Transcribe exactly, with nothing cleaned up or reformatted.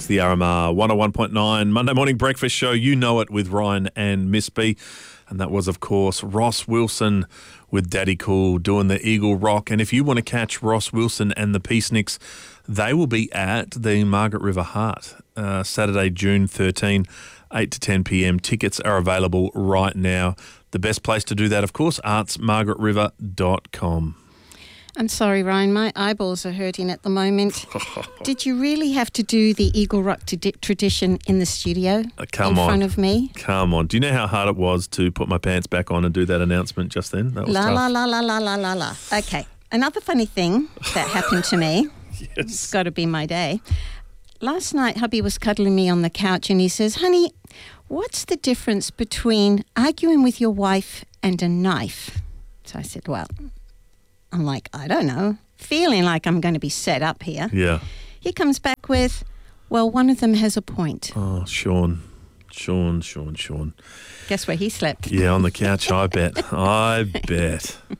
the R M R one oh one point nine Monday Morning Breakfast Show. You know it, with Ryan and Miss B. And that was, of course, Ross Wilson with Daddy Cool doing the Eagle Rock. And if you want to catch Ross Wilson and the Peaceniks, they will be at the Margaret River Heart uh, Saturday, June thirteenth, eight to ten p.m. Tickets are available right now. The best place to do that, of course, arts margaret river dot com. I'm sorry, Ryan, my eyeballs are hurting at the moment. Did you really have to do the Eagle Rock t- tradition in the studio uh, come in on. front of me? Come on. Do you know how hard it was to put my pants back on and do that announcement just then? That was La, tough. la, la, la, la, la, la, la. Okay, another funny thing that happened to me. Yes. It's got to be my day. Last night, hubby was cuddling me on the couch and he says, honey, what's the difference between arguing with your wife and a knife? So I said, well... I'm like, I don't know, feeling like I'm going to be set up here. Yeah. He comes back with, well, one of them has a point. Oh, Sean. Sean, Sean, Sean. Guess where he slept? Yeah, on the couch, I bet. I bet.